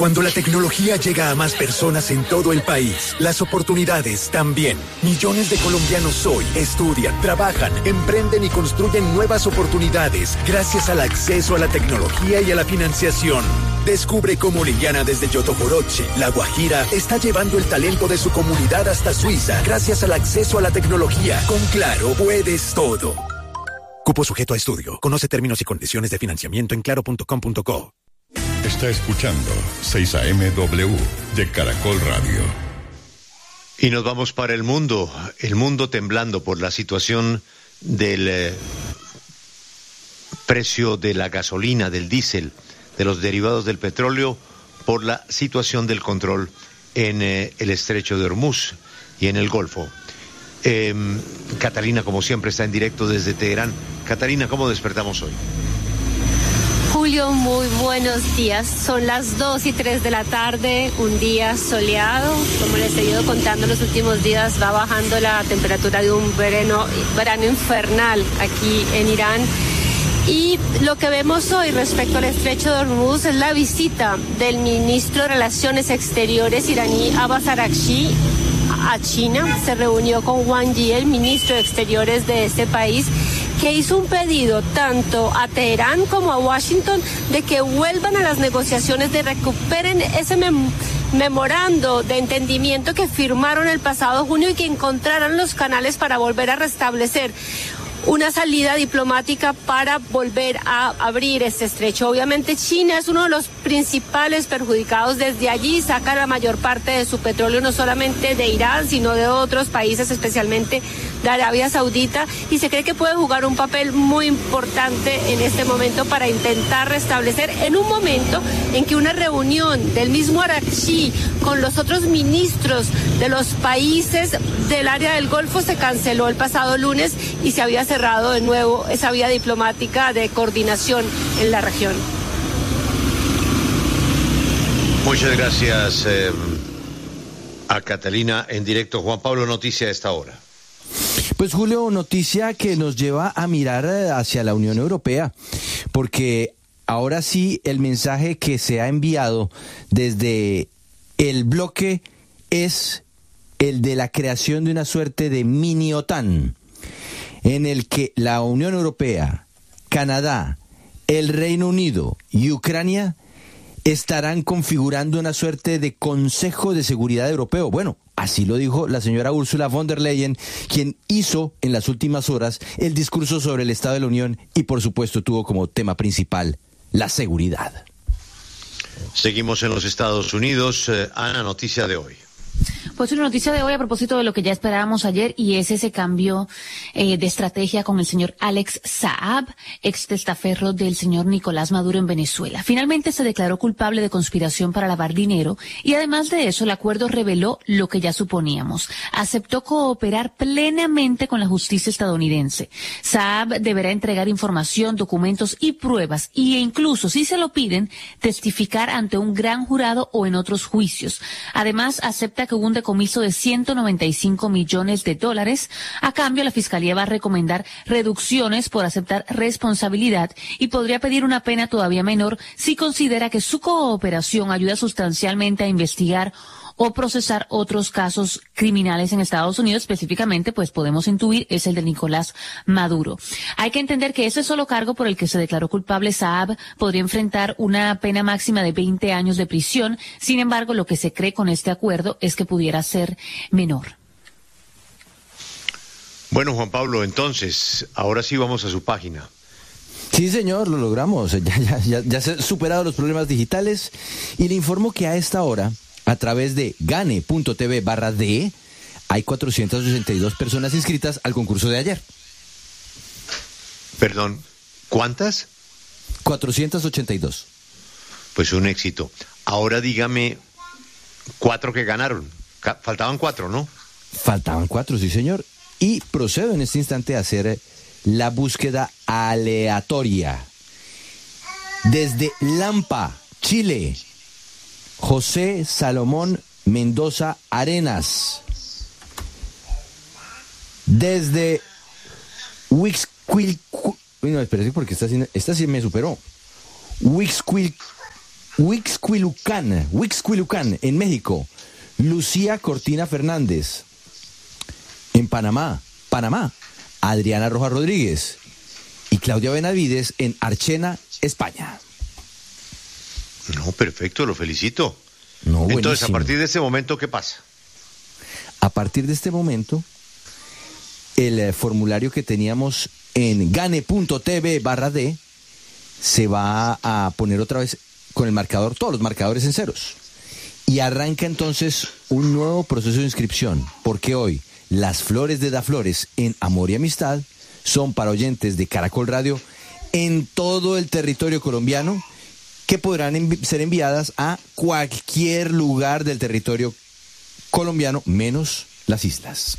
Cuando la tecnología llega a más personas en todo el país, las oportunidades también. Millones de colombianos hoy estudian, trabajan, emprenden y construyen nuevas oportunidades gracias al acceso a la tecnología y a la financiación. Descubre cómo Liliana desde Yotojoroche, La Guajira, está llevando el talento de su comunidad hasta Suiza gracias al acceso a la tecnología. Con Claro, puedes todo. Cupo sujeto a estudio. Conoce términos y condiciones de financiamiento en claro.com.co. Está escuchando 6am de Caracol Radio. Y nos vamos para el mundo temblando por la situación del precio de la gasolina, del diésel, de los derivados del petróleo, por la situación del control en el estrecho de Hormuz y en el Golfo. Catalina, como siempre, está en directo desde Teherán. Catalina, ¿cómo despertamos hoy? Julio, muy buenos días. Son las 2:03 de la tarde, un día soleado. Como les he ido contando los últimos días, va bajando la temperatura de un verano infernal aquí en Irán. Y lo que vemos hoy respecto al estrecho de Hormuz es la visita del ministro de Relaciones Exteriores iraní Abbas Araghchi a China. Se reunió con Wang Yi, el ministro de Exteriores de este país, que hizo un pedido tanto a Teherán como a Washington de que vuelvan a las negociaciones, de recuperen ese memorando de entendimiento que firmaron el pasado junio y que encontraran los canales para volver a restablecer una salida diplomática para volver a abrir este estrecho. Obviamente China es uno de los principales perjudicados. Desde allí saca la mayor parte de su petróleo, no solamente de Irán, sino de otros países, especialmente de Arabia Saudita, y se cree que puede jugar un papel muy importante en este momento para intentar restablecer, en un momento en que una reunión del mismo Araghchi con los otros ministros de los países del área del Golfo se canceló el pasado lunes y se había cerrado de nuevo esa vía diplomática de coordinación en la región. Muchas gracias a Catalina en directo. Juan Pablo, noticia a esta hora. Pues Julio, noticia que nos lleva a mirar hacia la Unión Europea, porque ahora sí el mensaje que se ha enviado desde el bloque es el de la creación de una suerte de mini OTAN, en el que la Unión Europea, Canadá, el Reino Unido y Ucrania estarán configurando una suerte de Consejo de Seguridad Europeo. Bueno, así lo dijo la señora Ursula von der Leyen, quien hizo en las últimas horas el discurso sobre el Estado de la Unión y por supuesto tuvo como tema principal la seguridad. Seguimos en los Estados Unidos. Ana, noticia de hoy. Pues una noticia de hoy a propósito de lo que ya esperábamos ayer, y es ese cambio de estrategia con el señor Alex Saab, ex testaferro del señor Nicolás Maduro en Venezuela. Finalmente se declaró culpable de conspiración para lavar dinero y además de eso el acuerdo reveló lo que ya suponíamos. Aceptó cooperar plenamente con la justicia estadounidense. Saab deberá entregar información, documentos y pruebas e incluso, si se lo piden, testificar ante un gran jurado o en otros juicios. Además, acepta que hubo un decomiso de $195 millones. A cambio, la Fiscalía va a recomendar reducciones por aceptar responsabilidad y podría pedir una pena todavía menor si considera que su cooperación ayuda sustancialmente a investigar o procesar otros casos criminales en Estados Unidos. Específicamente, pues podemos intuir, es el de Nicolás Maduro. Hay que entender que ese solo cargo por el que se declaró culpable Saab podría enfrentar una pena máxima de 20 años de prisión. Sin embargo, lo que se cree con este acuerdo es que pudiera ser menor. Bueno, Juan Pablo, entonces, ahora sí vamos a su página. Sí, señor, lo logramos. Ya se han superado los problemas digitales y le informo que a esta hora, a través de gane.tv/de, hay 462 personas inscritas al concurso de ayer. Perdón, ¿cuántas? 482. Pues un éxito. Ahora dígame 4 que ganaron. Faltaban 4, ¿no? Faltaban 4, sí, señor. Y procedo en este instante a hacer la búsqueda aleatoria. Desde Lampa, Chile, José Salomón Mendoza Arenas. Desde Wixquil... No, espérate porque esta sí me superó. Huixquilucan, en México. Lucía Cortina Fernández. En Panamá, Adriana Rojas Rodríguez. Y Claudia Benavides en Archena, España. No, perfecto, lo felicito. No, entonces, buenísimo. a partir de ese momento, ¿qué pasa? A partir de este momento, el formulario que teníamos en gane.tv/d se va a poner otra vez con el marcador, todos los marcadores en ceros. Y arranca entonces un nuevo proceso de inscripción, porque hoy las flores de Daflores en Amor y Amistad son para oyentes de Caracol Radio en todo el territorio colombiano, que podrán ser enviadas a cualquier lugar del territorio colombiano, menos las islas.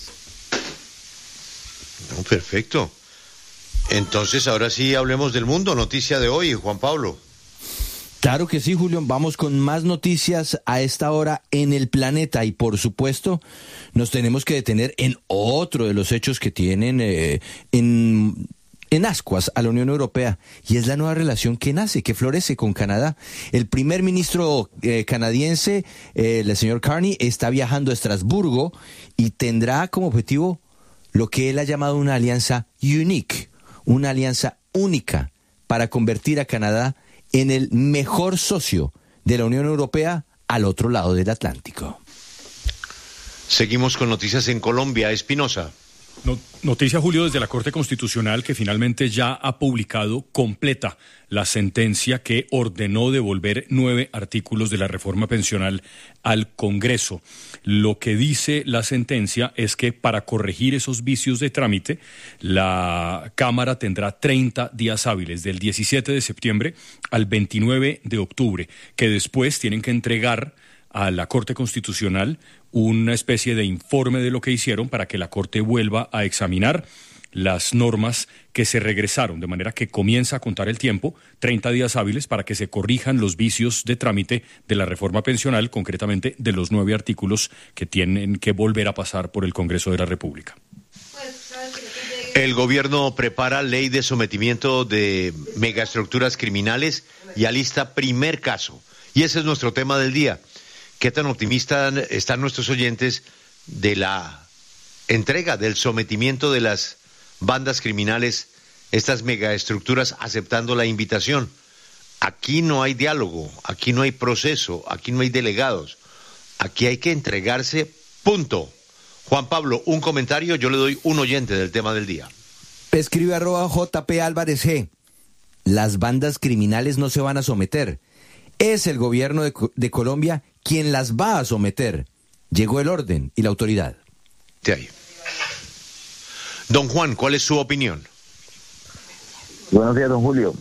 No, perfecto. Entonces, ahora sí hablemos del mundo. Noticia de hoy, Juan Pablo. Claro que sí, Julio. Vamos con más noticias a esta hora en el planeta. Y por supuesto, nos tenemos que detener en otro de los hechos que tienen en ascuas a la Unión Europea, y es la nueva relación que nace, que florece con Canadá. El primer ministro canadiense, el señor Carney, está viajando a Estrasburgo y tendrá como objetivo lo que él ha llamado una alianza unique, una alianza única para convertir a Canadá en el mejor socio de la Unión Europea al otro lado del Atlántico. Seguimos con noticias en Colombia. Espinosa. Noticia, Julio, desde la Corte Constitucional, que finalmente ya ha publicado completa la sentencia que ordenó devolver 9 artículos de la reforma pensional al Congreso. Lo que dice la sentencia es que para corregir esos vicios de trámite, la Cámara tendrá 30 días hábiles, del 17 de septiembre al 29 de octubre, que después tienen que entregar a la Corte Constitucional una especie de informe de lo que hicieron para que la Corte vuelva a examinar las normas que se regresaron, de manera que comienza a contar el tiempo, 30 días hábiles, para que se corrijan los vicios de trámite de la reforma pensional, concretamente de los 9 artículos que tienen que volver a pasar por el Congreso de la República. El gobierno prepara ley de sometimiento de megaestructuras criminales y alista primer caso. Y ese es nuestro tema del día. ¿Qué tan optimistas están nuestros oyentes de la entrega, del sometimiento de las bandas criminales, estas megaestructuras, aceptando la invitación? Aquí no hay diálogo, aquí no hay proceso, aquí no hay delegados. Aquí hay que entregarse, punto. Juan Pablo, un comentario, yo le doy un oyente del tema del día. Escribe @JP Álvarez G. Las bandas criminales no se van a someter. Es el gobierno de Colombia quien las va a someter. Llegó el orden y la autoridad. De ahí. Don Juan, ¿cuál es su opinión? Buenos días, don Julio.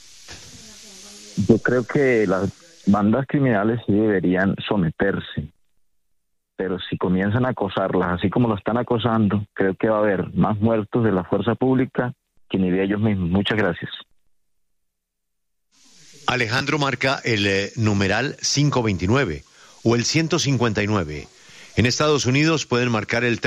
Yo creo que las bandas criminales sí deberían someterse, pero si comienzan a acosarlas, así como lo están acosando, creo que va a haber más muertos de la fuerza pública que ni de ellos mismos. Muchas gracias. Alejandro marca el numeral 529 o el 159. En Estados Unidos pueden marcar el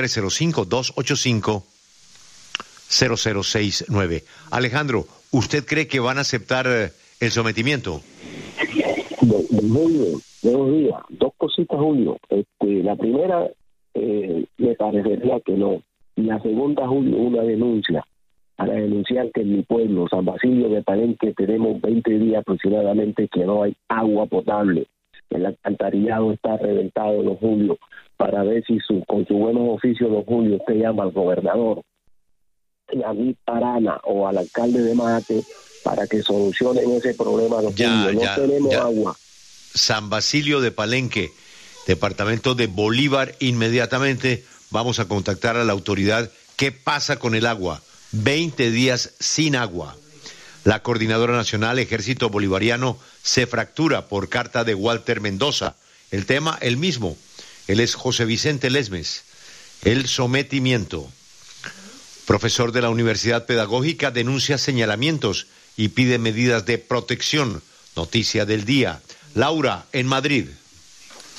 305-285-0069. Alejandro, ¿usted cree que van a aceptar el sometimiento? Buenos días. Dos cositas, Julio. La primera, me parecería que no. Y la segunda, Julio, una denuncia. Para denunciar que en mi pueblo, San Basilio de Palenque, tenemos 20 días aproximadamente que no hay agua potable. El alcantarillado está reventado, don Julio, para ver si con su buenos oficios, don Julio, usted llama al gobernador, a mi Parana o al alcalde de Mate, para que solucionen ese problema, don Julio. No tenemos agua. San Basilio de Palenque, departamento de Bolívar, inmediatamente vamos a contactar a la autoridad. ¿Qué pasa con el agua? 20 días sin agua. La Coordinadora Nacional Ejército Bolivariano se fractura por carta de Walter Mendoza. El tema, el mismo. Él es José Vicente Lesmes. El sometimiento. Profesor de la Universidad Pedagógica denuncia señalamientos y pide medidas de protección. Noticia del día. Laura, en Madrid.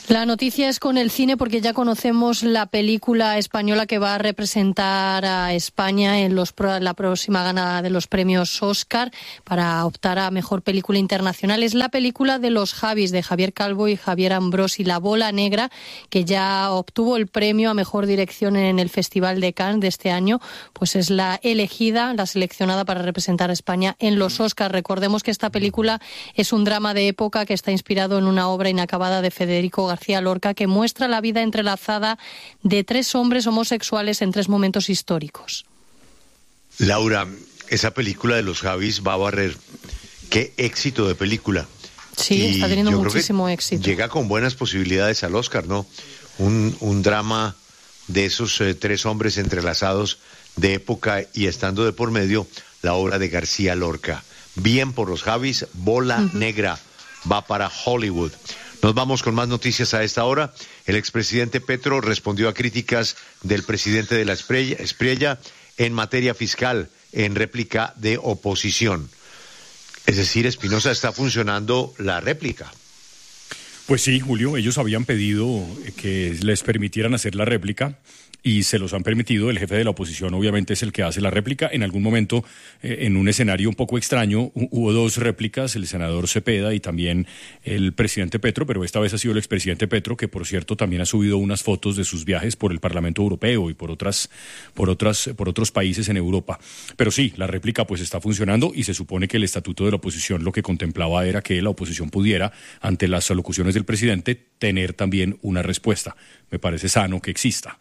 La noticia es con el cine porque ya conocemos la película española que va a representar a España en la próxima gala de los premios Oscar para optar a Mejor Película Internacional. Es la película de Los Javis, de Javier Calvo y Javier Ambrosi, La Bola Negra, que ya obtuvo el premio a Mejor Dirección en el Festival de Cannes de este año. Pues es la elegida, la seleccionada para representar a España en los Oscar. Recordemos que esta película es un drama de época que está inspirado en una obra inacabada de Federico García Lorca, que muestra la vida entrelazada de 3 hombres homosexuales en 3 momentos históricos. Laura, esa película de Los Javis va a barrer. Qué éxito de película. Sí, está teniendo muchísimo éxito. Llega con buenas posibilidades al Oscar, ¿no? Un drama de esos 3 hombres entrelazados de época y estando de por medio la obra de García Lorca. Bien por Los Javis, Bola Negra va para Hollywood. Nos vamos con más noticias a esta hora. El expresidente Petro respondió a críticas del presidente de la Espriella en materia fiscal en réplica de oposición. Es decir, Espinosa, está funcionando la réplica. Pues sí, Julio, ellos habían pedido que les permitieran hacer la réplica y se los han permitido. El jefe de la oposición obviamente es el que hace la réplica. En algún momento, en un escenario un poco extraño, hubo 2 réplicas, el senador Cepeda y también el presidente Petro, pero esta vez ha sido el expresidente Petro, que por cierto también ha subido unas fotos de sus viajes por el Parlamento Europeo y por otros países en Europa. Pero sí, la réplica pues está funcionando y se supone que el estatuto de la oposición lo que contemplaba era que la oposición pudiera, ante las alocuciones del presidente, tener también una respuesta. Me parece sano que exista.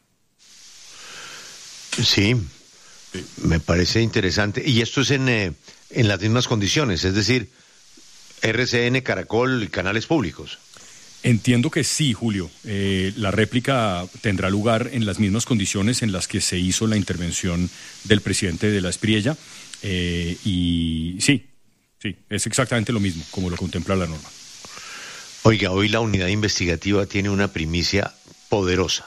Sí, me parece interesante. Y esto es en las mismas condiciones, es decir, RCN, Caracol y canales públicos. Entiendo que sí, Julio. La réplica tendrá lugar en las mismas condiciones en las que se hizo la intervención del presidente de la Espriella. Y sí, es exactamente lo mismo, como lo contempla la norma. Oiga, hoy la unidad investigativa tiene una primicia poderosa.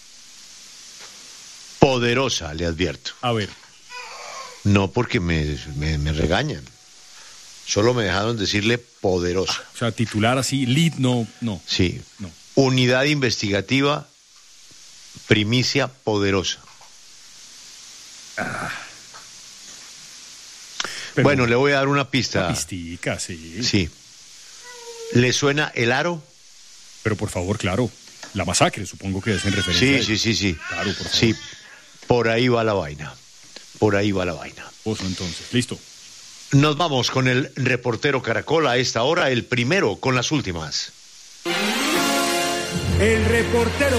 Poderosa, le advierto. A ver. No porque me regañan. Solo me dejaron decirle poderosa. O sea, titular así, lead, no. Sí. No. Unidad investigativa, primicia poderosa. Bueno, le voy a dar una pista. Una pistica, sí. Sí. ¿Le suena El Aro? Pero por favor, claro. La masacre, supongo que es en referencia a Sí. Claro, por favor. Sí. Por ahí va la vaina. Oso, entonces, listo. Nos vamos con el reportero Caracol a esta hora, el primero con las últimas. El reportero